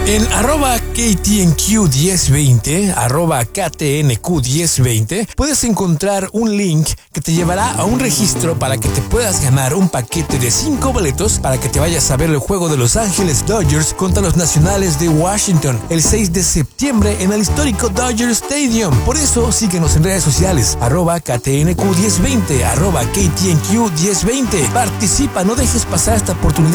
En @KTNQ1020, @KTNQ1020, puedes encontrar un link que te llevará a un registro para que te puedas ganar un paquete de 5 boletos para que te vayas a ver el juego de Los Ángeles Dodgers contra los Nacionales de Washington el 6 de septiembre en el histórico Dodger Stadium. Por eso síguenos en redes sociales, @KTNQ1020, @KTNQ1020. Participa, no dejes pasar esta oportunidad